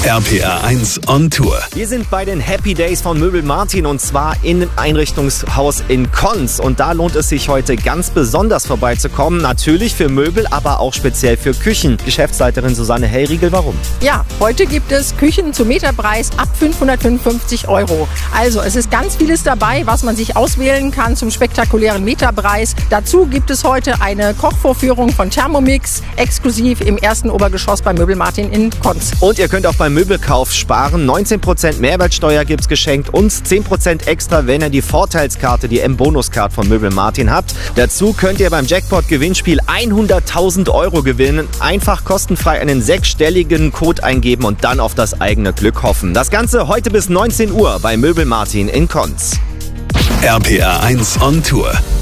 RPR 1 on Tour. Wir sind bei den Happy Days von Möbel Martin und zwar in dem Einrichtungshaus in Konz. Und da lohnt es sich heute ganz besonders vorbeizukommen. Natürlich für Möbel, aber auch speziell für Küchen. Geschäftsleiterin Susanne Hellriegel, warum? Ja, heute gibt es Küchen zum Meterpreis ab 555 €. Also es ist ganz vieles dabei, was man sich auswählen kann zum spektakulären Meterpreis. Dazu gibt es heute eine Kochvorführung von Thermomix, exklusiv im ersten Obergeschoss bei Möbel Martin in Konz. Und ihr könnt auch beim Möbelkauf sparen. 19% Mehrwertsteuer gibt's geschenkt und 10% extra, wenn ihr die Vorteilskarte, die M-Bonus-Card von Möbel Martin habt. Dazu könnt ihr beim Jackpot-Gewinnspiel 100.000 € gewinnen. Einfach kostenfrei einen 6-stelligen Code eingeben und dann auf das eigene Glück hoffen. Das Ganze heute bis 19 Uhr bei Möbel Martin in Konz. RPR 1 on Tour.